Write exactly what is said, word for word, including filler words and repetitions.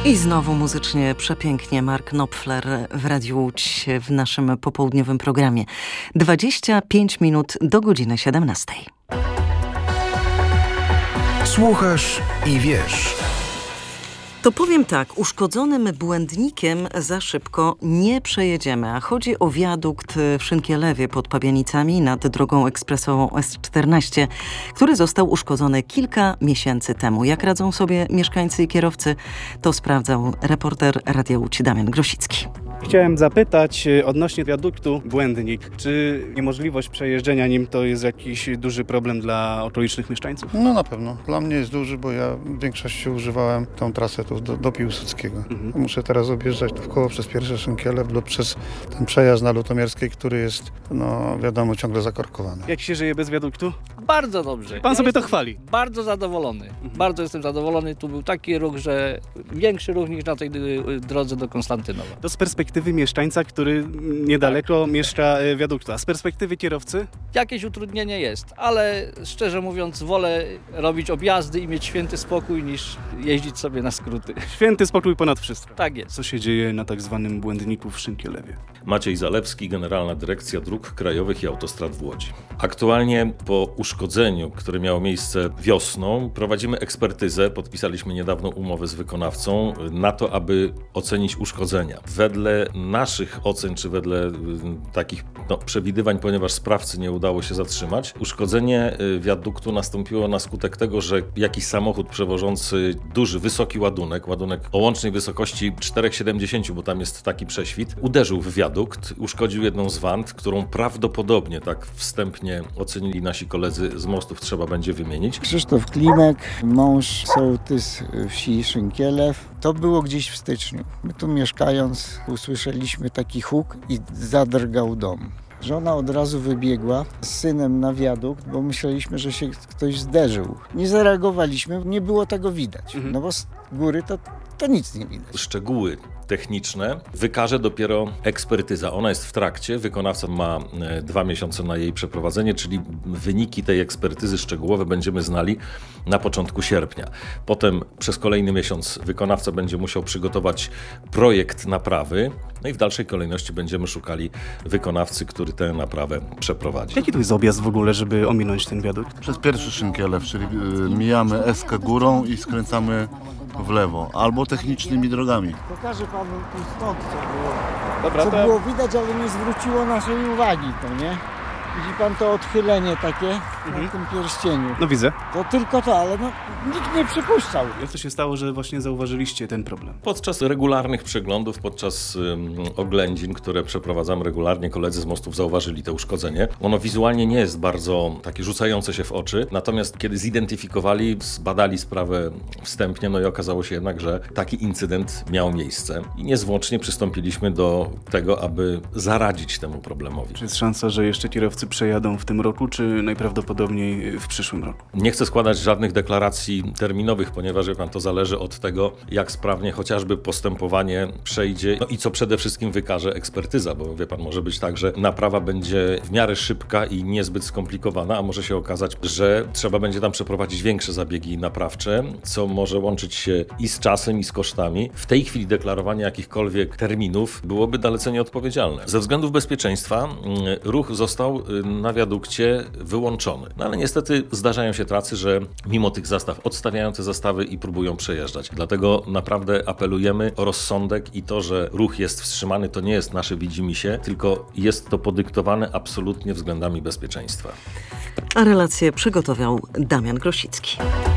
I znowu muzycznie przepięknie Mark Knopfler w Radiu Łódź w naszym popołudniowym programie. dwadzieścia pięć minut do godziny siedemnastej. Słuchasz i wiesz. To powiem tak, uszkodzonym błędnikiem za szybko nie przejedziemy, a chodzi o wiadukt w Szynkielewie pod Pabianicami nad drogą ekspresową S czternaście, który został uszkodzony kilka miesięcy temu. Jak radzą sobie mieszkańcy i kierowcy, to sprawdzał reporter Radia Łódź Damian Grosicki. Chciałem zapytać odnośnie wiaduktu Błędnik. Czy niemożliwość przejeżdżenia nim to jest jakiś duży problem dla okolicznych mieszkańców? No na pewno. Dla mnie jest duży, bo ja w większości używałem tą trasę tu do, do Piłsudskiego. Mhm. Muszę teraz objeżdżać w koło przez pierwsze Szynkielew lub przez ten przejazd na Lutomierskiej, który jest, no wiadomo, ciągle zakorkowany. Jak się żyje bez wiaduktu? Bardzo dobrze. Pan ja sobie to chwali. Bardzo zadowolony. Mhm. Bardzo jestem zadowolony. Tu był taki ruch, że większy ruch niż na tej drodze do Konstantynowa. To z perspektywy mieszkańca, który niedaleko tak. mieszka wiaduktu. A z perspektywy kierowcy? Jakieś utrudnienie jest, ale szczerze mówiąc wolę robić objazdy i mieć święty spokój niż jeździć sobie na skróty. Święty spokój ponad wszystko. Tak jest. Co się dzieje na tak zwanym Błędniku w Szynkielewie? Maciej Zalewski, Generalna Dyrekcja Dróg Krajowych i Autostrad w Łodzi. Aktualnie po uszkodzeniu, które miało miejsce wiosną, prowadzimy ekspertyzę. Podpisaliśmy niedawno umowę z wykonawcą na to, aby ocenić uszkodzenia. Wedle naszych ocen, czy wedle y, takich no, przewidywań, ponieważ sprawcy nie udało się zatrzymać, uszkodzenie y, wiaduktu nastąpiło na skutek tego, że jakiś samochód przewożący duży, wysoki ładunek, ładunek o łącznej wysokości cztery przecinek siedemdziesiąt, bo tam jest taki prześwit, uderzył w wiadukt, uszkodził jedną z wand, którą prawdopodobnie, tak wstępnie ocenili nasi koledzy z Mostów, trzeba będzie wymienić. Krzysztof Klimek, mąż sołtys wsi Szynkielew. To było gdzieś w styczniu. My tu mieszkając usłyszeliśmy taki huk i zadrgał dom. Żona od razu wybiegła z synem na wiadukt, bo myśleliśmy, że się ktoś zderzył. Nie zareagowaliśmy, nie było tego widać. Mhm. No bo z góry to, to nic nie widać. Szczegóły techniczne wykaże dopiero ekspertyza. Ona jest w trakcie, wykonawca ma dwa miesiące na jej przeprowadzenie, czyli wyniki tej ekspertyzy szczegółowe będziemy znali na początku sierpnia. Potem przez kolejny miesiąc wykonawca będzie musiał przygotować projekt naprawy, no i w dalszej kolejności będziemy szukali wykonawcy, który tę naprawę przeprowadzi. Jaki tu jest objazd w ogóle, żeby ominąć ten wiadukt? Przez pierwszy Szynkielew, czyli y, mijamy Eskę górą i skręcamy w lewo, albo technicznymi drogami. Pokażę panu tu stąd, co było. Dobra, co to... było widać, ale nie zwróciło naszej uwagi, to nie? Widzi pan to odchylenie takie mhm. na tym pierścieniu? No widzę. To tylko to, ale no, nikt nie przypuszczał. Jak to się stało, że właśnie zauważyliście ten problem? Podczas regularnych przeglądów, podczas um, oględzin, które przeprowadzam regularnie, koledzy z Mostów zauważyli to uszkodzenie. Ono wizualnie nie jest bardzo takie rzucające się w oczy, natomiast kiedy zidentyfikowali, zbadali sprawę wstępnie, no i okazało się jednak, że taki incydent miał miejsce. I niezwłocznie przystąpiliśmy do tego, aby zaradzić temu problemowi. Czy jest szansa, że jeszcze kierowcy przejadą w tym roku, czy najprawdopodobniej w przyszłym roku? Nie chcę składać żadnych deklaracji terminowych, ponieważ wie pan, to zależy od tego, jak sprawnie chociażby postępowanie przejdzie, no i co przede wszystkim wykaże ekspertyza, bo wie pan, może być tak, że naprawa będzie w miarę szybka i niezbyt skomplikowana, a może się okazać, że trzeba będzie tam przeprowadzić większe zabiegi naprawcze, co może łączyć się i z czasem, i z kosztami. W tej chwili deklarowanie jakichkolwiek terminów byłoby dalece nieodpowiedzialne. Ze względów bezpieczeństwa ruch został na wiadukcie wyłączony. No ale niestety zdarzają się tacy, że mimo tych zastaw odstawiają te zastawy i próbują przejeżdżać. Dlatego naprawdę apelujemy o rozsądek i to, że ruch jest wstrzymany, to nie jest nasze widzimisię, tylko jest to podyktowane absolutnie względami bezpieczeństwa. A relację przygotował Damian Grosicki.